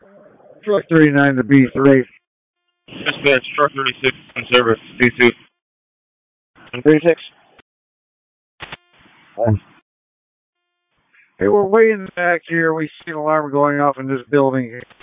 Truck 39 to B3. Dispatch, truck 36 in service, C2. 36. Hey, we're way in the back here. We see an alarm going off in this building.